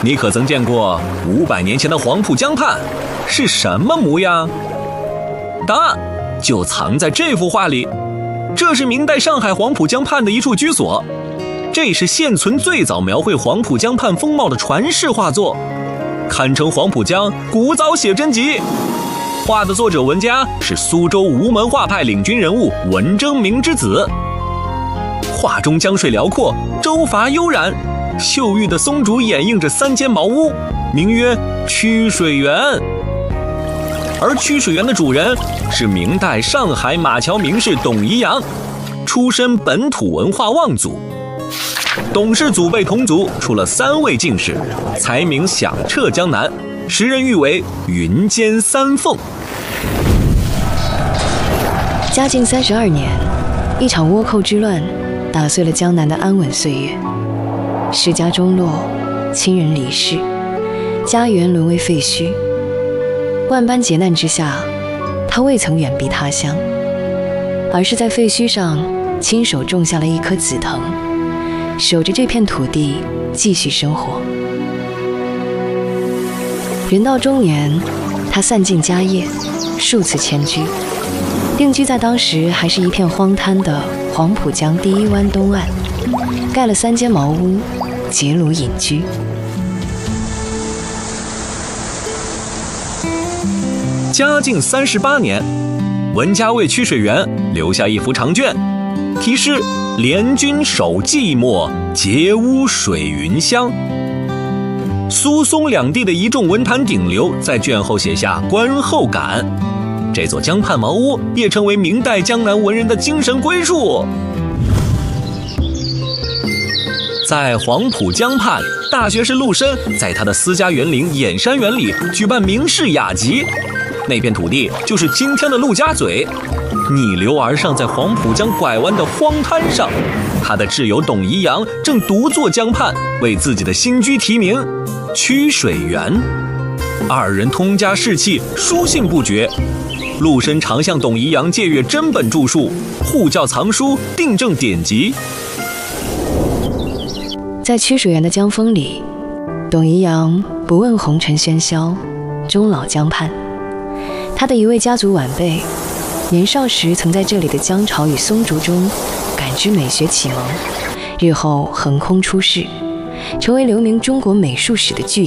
你可曾见过500年前的黄浦江畔是什么模样？答案就藏在这幅画里。这是明代上海黄浦江畔的一处居所，这是现存最早描绘黄浦江畔风貌的传世画作，堪称黄浦江古早写真集。画的作者文家是苏州吴门画派领军人物文征明之子。画中江水辽阔，舟筏悠然，秀玉的松竹掩映着3间茅屋，名曰曲水园。而曲水园的主人是明代上海马桥名士董宜阳，出身本土文化望族。董氏祖辈同族出了3位进士，才名响彻江南，时人誉为云间三凤。 嘉靖32年，一场倭寇之乱打碎了江南的安稳岁月，世家中落，亲人离世，家园沦为废墟。万般劫难之下，他未曾远避他乡，而是在废墟上亲手种下了一棵紫藤，守着这片土地继续生活。人到中年，他散尽家业，数次迁居，定居在当时还是一片荒滩的黄浦江第1湾东岸，盖了3间茅屋，结庐隐居。 嘉靖38年，文家为曲水园留下一幅长卷，题诗“怜君守寂寞，洁屋水云香”。苏松两地的一众文坛顶流在卷后写下观后感，这座江畔茅屋也成为明代江南文人的精神归宿。在黄浦江畔，大学士陆深在他的私家园林掩山园里举办名士雅集，那片土地就是今天的陆家嘴。逆流而上，在黄浦江拐弯的荒滩上，他的挚友董宜阳正独坐江畔，为自己的新居题名曲水园。2人通家士气，书信不绝。陆深常向董宜阳借阅真本著述，护教藏书，订正典籍。 在曲水园的江风里，董宜阳不问红尘喧嚣，终老江畔。他的一位家族晚辈，年少时曾在这里的江潮与松竹中感知美学启蒙，日后横空出世，成为留名中国美术史的巨